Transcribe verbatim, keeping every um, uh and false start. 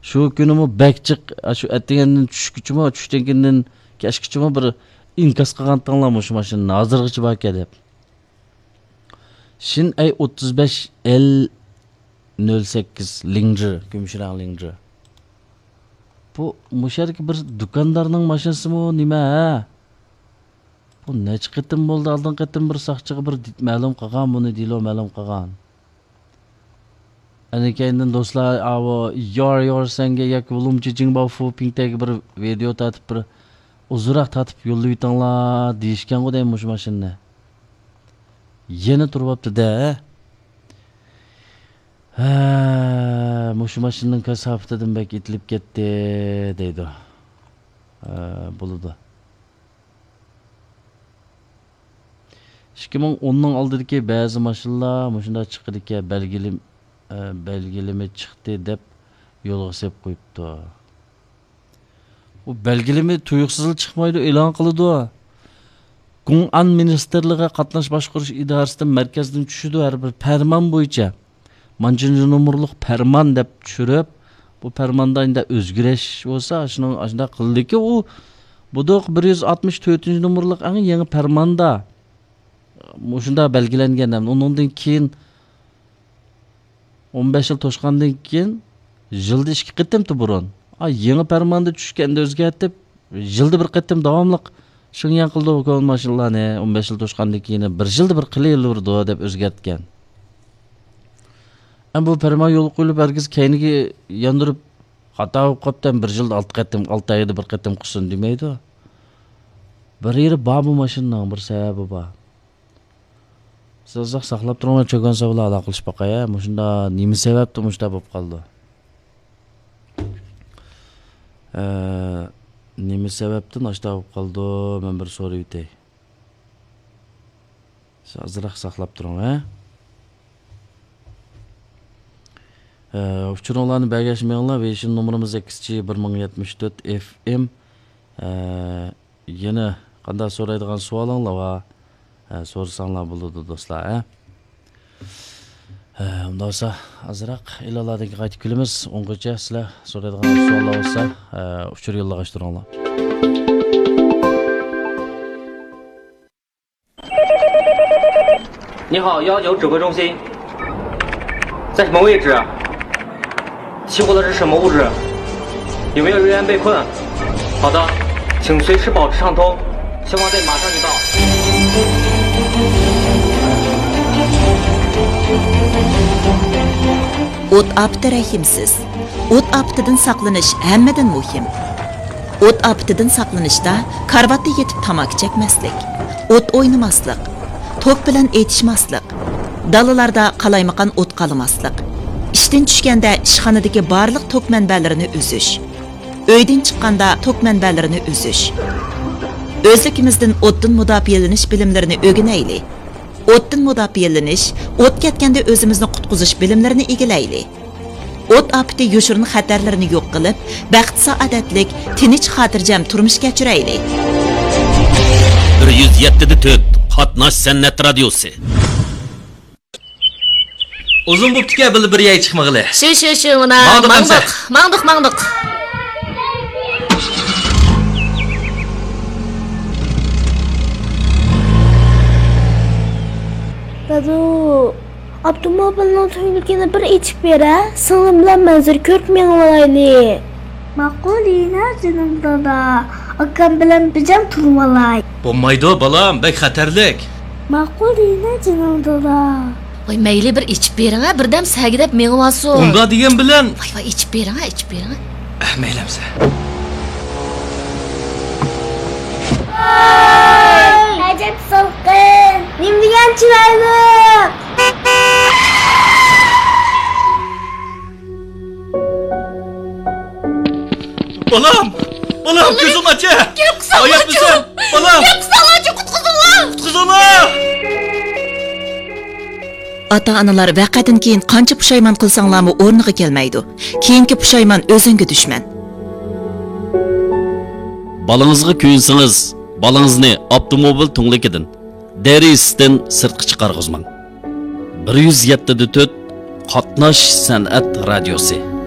Şu günümü bekçik, şu ettiğinden düşküçümü, düştüğünden keşküçümü bir inkas kıgan tanlamış maşının hazırgıcı bak edip. Şin ay otuz beş el nol sekiz Linger, Gümüşran Linger. Bu müşerki bir dükandarının maşinası mı nime ha? Bu ne çıkıttım boldu aldın kıttım bir sakçığı bir məlum qıgan bunu dilo məlum qıgan. Ani kendinden dostlar avo yor yor senge yak bulumcu jingba fu pingteki bir video tatıp bir uzurak tatıp yollu bitanla deyişken o deymiş maşinne. Yeni turbaptı de ha muşu maşinin kasapı dedim belki itilip gitti deydi. Buludu. iki ming o'nning oldidagi ba'zi mashinalar mashunda chiqdiki belgili belgilimi chiqdi deb yo'lga sep qo'yibdi. U belgilimi tuyuqsiz chiqmaydi e'lon qiladi. Gong'an ministerligiga qatnash boshqarish idorasidan markazdan tushidi har bir farmon bo'yicha. Manjinchi nomerliq farmon deb tushirib, bu farmonda endi o'zgarish bo'lsa, shuni shunda qildiki u budoq bir yuz oltmish to'rtinchi nomerliq eng yangi farmonda Muşunda belgilengen hem ondan keyin o'n besh yil to'shqandan keyin yilda ikki qitimdi burun. Ay yangi farmonda tushganda o'zgartib yilda bir qitim davomliq shuni yan qildi o'kol mashinalarni o'n besh yil to'shqandan keyin bir yilda bir qilaverdi deb o'zgartgan. Ham bu farmon yo'l qo'yilib herkes keyingi yondirib xato bo'lib qopdan bir yilda olti qitim olti oyda bir qitim qilsin demaydi. Bir yeri bor bu mashinaning bir sababi bor. Sizak saqlab turgan cho'gan savla aloqa qilish baqaya, shunda nima sababdi mushta bo'lib qoldi? E, nima sababdan ashta bo'lib qoldi? Men bir so'rab o'tay. Azroq saqlab turing, ha? E, uchurlarni bagashmanglar, beshinchi nomerimiz sakkiz bir ming yetmish to'rt F M. E, yana qanday so'raydigan savolinglar va so'rasanglar bo'ladi do'stlar, ha. Unda olsa azroq ilolarga qaytib kelamiz. O'nggacha sizlar so'raydigan savollar bo'lsa, uchur yo'llag'ishtiringlar. 你好，幺九指挥中心，在什么位置？起火的是什么物质？有没有人员被困？好的，请随时保持畅通，消防队马上就到。 O't apti rahimsiz. O't aptidan saqlanish hammadan muhim. O't aptidan saqlanishda karvatda yetib tamak chekmaslik, o't o'ynamaslik, tok bilan etishmaslik, dalalarda qalaymaqan o't qalamaslik, ishdan tushganda ishxonadagi barliq tok manbalarini uzish, uydan chiqqanda tok manbalarini uzish. O'zligimizdan o'tdan mudofialanish bilimlarini o'rganaylik. O'tdan mudofialanish, o't ketganda o'zimizni qutqizish bilimlarini egallaylik. O't apti yoshirin xatarlarini yo'q qilib, baxt saodatlik, tinch xotirjam turmush kechiraylik. bir yuz yetti to'rt Qatnash san'at radiosi. Uzun bo'pti-ku, bir yay chiqmag'ili. Shu shu shu mana mangdiq, mangdiq, mangdiq. Dadu, avtomobilning to'yligini bir ichib bera, singlim bilan manzur ko'rib men olaylik. Ma'qulina jinim dada, akam bilan bijam turmalay. Bo'lmaydi balam, bek xatarlik. Ma'qulina jinim dada. Voy mayli bir ichib bering, birdam sagidab men olsin. Unga degan bilan. Voy voy ichib bering, ichib bering. Maylamsa. Ajab so'qin. Nim degan chilaydi. Balam! Balam gözüm aç! Ayıp mısın? Balam! Qutqizinglar, qutqizinglar! Qutqizinglar! Ata-analar vaqadan keyin qancha pushaymon qilsanglarmi o'rniga kelmaydi. Keyingi pushaymon o'zingga dushman. Balangizga kuyinsangiz, balangizni avtomobil tunglikidan derisdan sirtqa chiqarg'izmang. bir yuz yetti to'rt Qatnash san'at radiosi.